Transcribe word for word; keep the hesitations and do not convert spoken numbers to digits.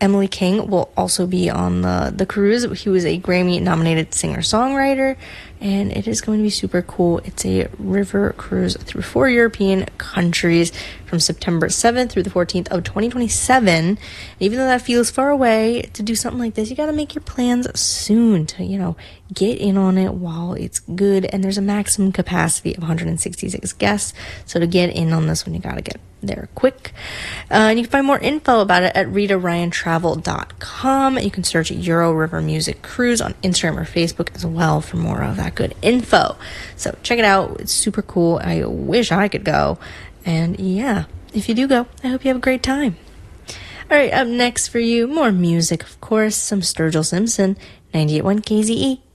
Emily King will also be on the, the cruise. He was a Grammy-nominated singer-songwriter, and it is going to be super cool. It's a river cruise through four European countries from September seventh through the fourteenth of twenty twenty-seven. And even though that feels far away, to do something like this, you got to make your plans soon to, you know, get in on it while it's good. And there's a maximum capacity of one hundred sixty-six guests. So to get in on this one, you got to get there quick. Uh, and you can find more info about it at rita ryan travel dot com. You can search Euro River Music Cruise on Instagram or Facebook as well for more of that good info. So check it out. It's super cool. I wish I could go. And yeah, if you do go, I hope you have a great time. All right, up next for you, more music, of course, some Sturgill Simpson, ninety-eight point one K Z E.